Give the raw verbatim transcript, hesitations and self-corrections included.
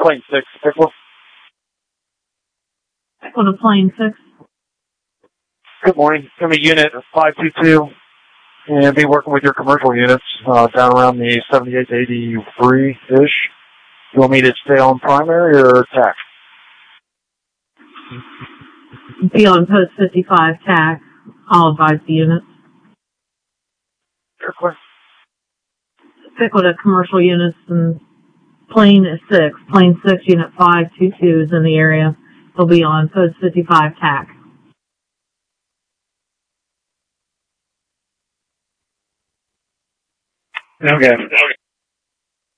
Plane six, Pickle. Pickle to plane six. Good morning. Give me unit five two two, and be working with your commercial units uh, down around the seventy-eight to eighty-three-ish. You want me to stay on primary or T A C? Be on post fifty-five T A C. I'll advise the units. Sure. Pickle to commercial units, and plane is six. Plane six, unit five two two is in the area. They'll be on post fifty-five T A C. Okay. Okay.